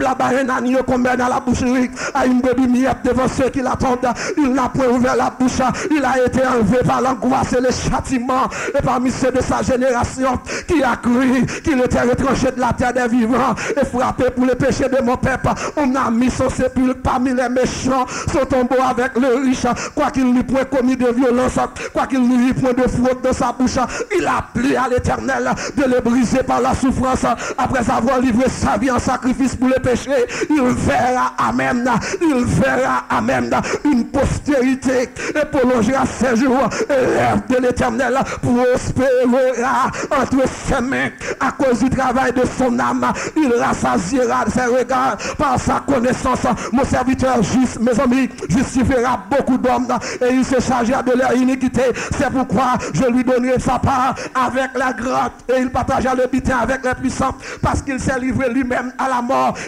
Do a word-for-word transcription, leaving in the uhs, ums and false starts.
là-bas un agneau qu'on met dans la boucherie à une brebis miette devant ceux qui l'attendent. Il n'a point ouvert la bouche. Il a été enlevé par l'angoisse et le châtiment. Et parmi ceux de sa génération qui a cru qu'il était retranché de la terre des vivants et frappé pour le péché de mon peuple, on a mis son sépulcre parmi les méchants, son tombeau avec le riche, quoi qu'il n'eût point commis de violence, quoi qu'il n'eût point de faute dans sa bouche. Il a plu à l'Éternel de le briser par la souffrance. Après avoir livré sa vie en sacrifice pour le péché, il verra, amen, il verra, amen, une postérité et prolongera ses jours. Et l'œuvre de l'Éternel prospérera entre ses mains à cause du travail de son âme. Il rassasiera ses regards par sa connaissance. Mon serviteur juste, mes amis, justifiera beaucoup d'hommes et il se chargera de leur iniquité. C'est pourquoi je lui donnerai sa part avec la grotte et il partagera le butin avec les puissants parce qu'il s'est livré lui-même à la mort.